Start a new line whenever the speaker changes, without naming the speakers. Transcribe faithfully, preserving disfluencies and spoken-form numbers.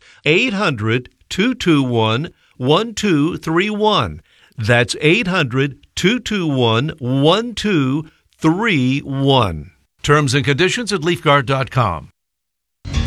eight hundred, two two one, one two three one. That's eight hundred, two two one, one two three one. Terms and conditions at leaf guard dot com.